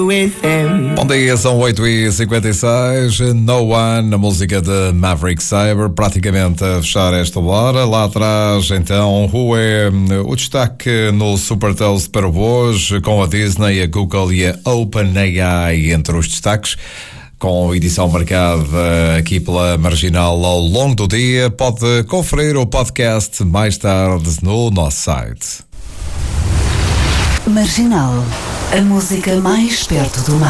Bom dia, são 8h56. No One, a música de Maverick Sabre, praticamente a fechar esta hora. Lá atrás, então, o destaque no Super Toast para hoje, com a Disney, a Google e a OpenAI entre os destaques. Com edição marcada aqui pela Marginal ao longo do dia. Pode conferir o podcast mais tarde no nosso site. Marginal, a música mais perto do mar.